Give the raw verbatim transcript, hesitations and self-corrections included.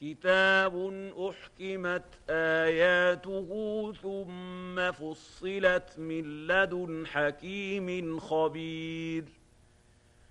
كتاب أحكمت آياته ثم فصلت من لدن حكيم خبير